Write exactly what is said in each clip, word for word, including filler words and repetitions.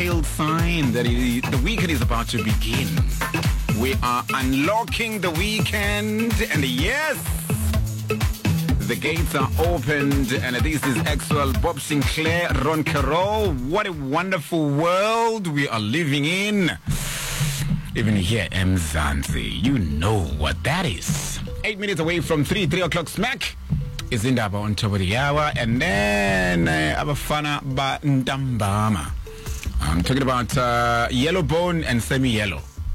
telltale sign that it, the weekend is about to begin. We are unlocking the weekend, and yes, the gates are opened, and this is actual Bob Sinclair, Ron Carroll. What a wonderful world we are living in. Even here, Mzansi, you know what that is. Eight minutes away from three, three o'clock smack is Indaba on top of the hour, and then uh, Abafana Ba Ndambama. I'm talking about uh, Yellow Bone and Semi-Yellow.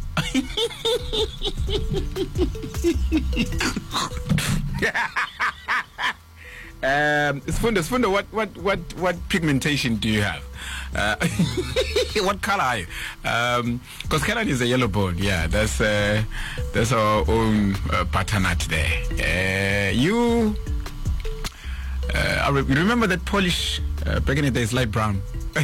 um, Sfundo, Sfundo, what, what, what, what pigmentation do you have? Uh, what color are you? Because um, Karen is a yellow bone. Yeah, that's uh, that's our own uh, patternat there. Uh, you, uh, I re- remember that Polish uh, back in the days, light brown.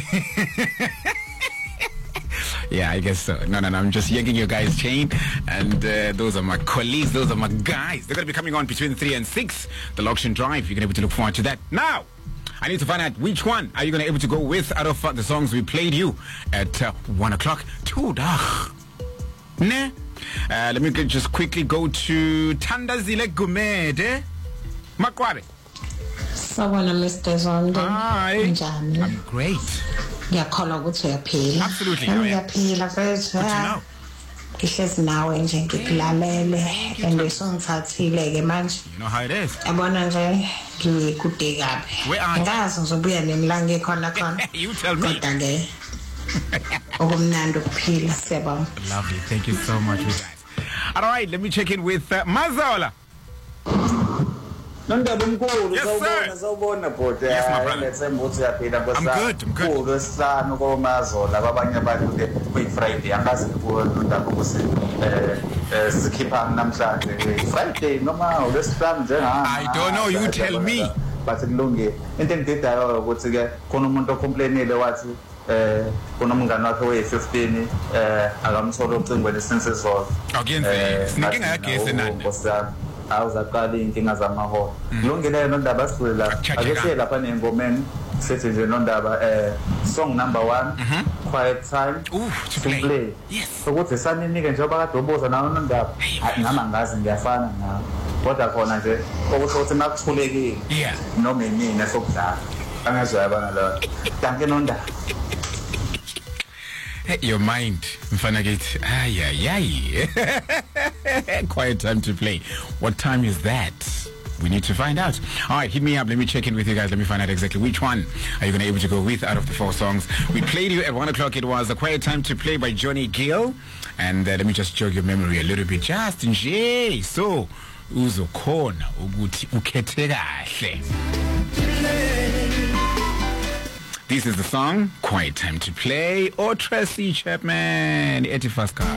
Yeah, I guess so. No, no, no. I'm just yanking your guys' chain. And uh, those are my colleagues. Those are my guys. They're going to be coming on between three and six. The auction drive. You're going to be able to look forward to that. Now, I need to find out which one are you going to be able to go with out of uh, the songs we played you at uh, one o'clock. Two dah. Ne? Uh, let me just quickly go to Tandazile Gumede. Makwabe. Sawona Mister Zondo. Hi. I'm great. Ngiyakholwa ukuthi uyaphila. Absolutely. Ngiyaphila mfethu. Good to know. Ngihlezi nawe nje ngikulalele and songithathile ke manje. You know how it is. Yabona nje ngikude kabi. Where are you? Ngazi ngizobuya nemlanga ekhona khona. You tell me. Kodwa ke okumnandi ukuphila siyabonga. Lovely. Thank you so much, you guys. All right, let me check in with uh, Mazola. Yes, sir. Yes, my brother. I'm good. I'm good. I don't know. You tell me. But eh kunomngane wakhe we-fifteen eh akamthola ucingo lesenses of eh sneaking agesi nani awuzaqala inkinga zamaholo kulungile nondaba sifule la ake siye lapha nengomeni sithi nje nondaba eh song number one quiet time to play yes ukuthi saninike njengoba kade ubuza nawo nondaba ngama ngazi ngiyafana nawe kodwa khona nje ukuthi uthi makuthulekile yeah noma yini sokudlala angazwabana la danke nondaba. Hey, your mind, Mfanagit. Ay, ay, ay. Quiet time to play. What time is that? We need to find out. All right, hit me up. Let me check in with you guys. Let me find out exactly which one are you going to be able to go with out of the four songs. We played you at one o'clock. It was A Quiet Time to Play by Johnny Gill. And uh, let me just jog your memory a little bit. Just in J. So, uzokhona ukuthi ukhethe kahle. This is the song, Quiet Time to Play, or Tracy Chapman, eighty-first car.